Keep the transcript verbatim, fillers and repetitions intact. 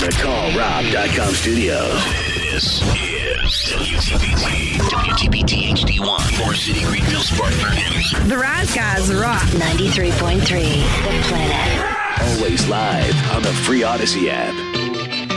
the call rob dot com studios. This is W T B T, W T B T H D one, Moore City, Greenville, Spartanburg, Henderson. The Rise Guys rock. ninety-three point three, The Planet. Always live on the free Odyssey app.